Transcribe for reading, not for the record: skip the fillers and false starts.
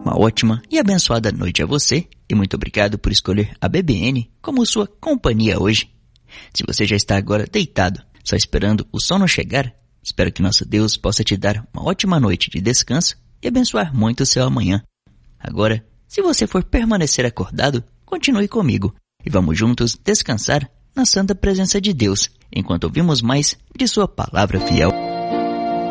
Uma ótima e abençoada noite a você e muito obrigado por escolher a BBN como sua companhia hoje. Se você já está agora deitado, só esperando o sono chegar, espero que nosso Deus possa te dar uma ótima noite de descanso e abençoar muito o seu amanhã. Agora, se você for permanecer acordado, continue comigo e vamos juntos descansar na santa presença de Deus, enquanto ouvimos mais de sua palavra fiel.